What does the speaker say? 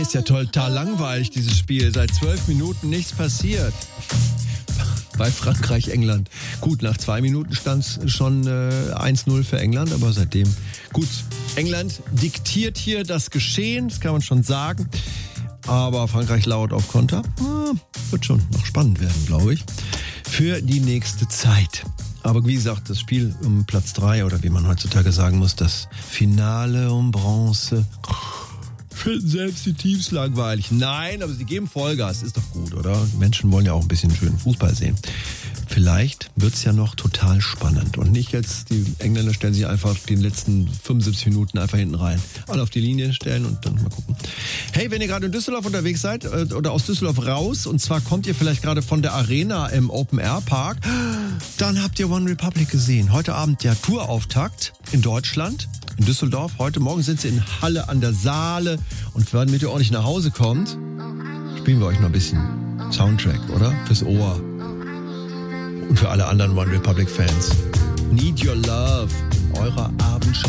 Ist ja total langweilig, dieses Spiel. Seit 12 Minuten nichts passiert. Bei Frankreich, England. Gut, nach 2 Minuten stand es schon 1-0 für England, aber seitdem... Gut, England diktiert hier das Geschehen, das kann man schon sagen. Aber Frankreich lauert auf Konter. Wird schon noch spannend werden, glaube ich, für die nächste Zeit. Aber wie gesagt, das Spiel um Platz 3 oder wie man heutzutage sagen muss, das Finale um Bronze... Finden selbst die Teams langweilig. Nein, aber sie geben Vollgas. Ist doch gut, oder? Die Menschen wollen ja auch ein bisschen schönen Fußball sehen. Vielleicht wird's ja noch total spannend. Und nicht jetzt, die Engländer stellen sich einfach die letzten 75 Minuten einfach hinten rein. Alle auf die Linie stellen und dann mal gucken. Hey, wenn ihr gerade in Düsseldorf unterwegs seid oder aus Düsseldorf raus, und zwar kommt ihr vielleicht gerade von der Arena im Open-Air-Park, dann habt ihr One Republic gesehen. Heute Abend der Tourauftakt in Deutschland. In Düsseldorf. Heute Morgen sind sie in Halle an der Saale und damit ihr ordentlich nach Hause kommt, spielen wir euch noch ein bisschen Soundtrack, oder? Fürs Ohr. Und für alle anderen One Republic Fans. Need Your Love, eurer Abendshow.